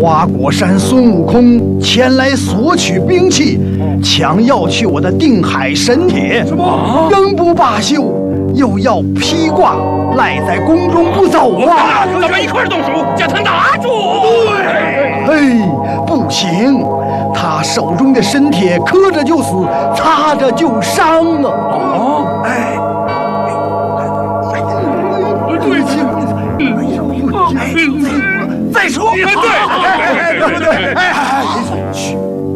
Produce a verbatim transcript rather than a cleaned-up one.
花果山孙悟空前来索取兵器，强要去我的定海神铁， 什么？ 仍不罢休，又要披挂赖在宫中不走啊！ 咱们一块儿动手，将他拿住。 对，嘿，不行，他手中的神铁磕着就死，擦着就伤啊！ 哦，哎。